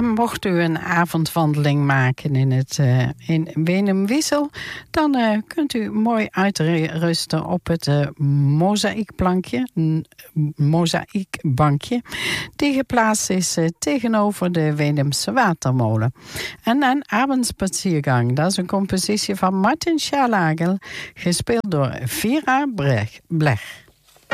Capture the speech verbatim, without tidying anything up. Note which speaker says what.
Speaker 1: En mocht u een avondwandeling maken in het uh, in Wenum-Wissel, dan uh, kunt u mooi uitrusten op het uh, mozaïekplankje, n- mozaïekbankje, die geplaatst is uh, tegenover de Wenumse watermolen. En een avondspaziergang, dat is een compositie van Martin Scharlagel, gespeeld door Vera Blech.